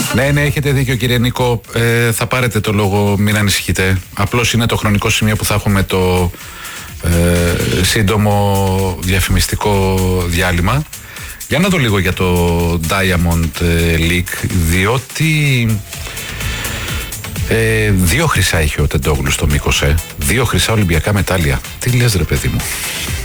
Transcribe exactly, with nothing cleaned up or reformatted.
Ναι, ναι, έχετε δίκιο κύριε Νίκο. Ε, θα πάρετε το λόγο, μην ανησυχείτε. Απλώς είναι το χρονικό σημείο που θα έχουμε το ε, σύντομο διαφημιστικό διάλειμμα. Για να δω λίγο για το Diamond League, διότι ε, δύο χρυσά έχει ο Τεντόγλου στο μήκος, ε. Δύο χρυσά Ολυμπιακά μετάλλια. Τι λες ρε παιδί μου?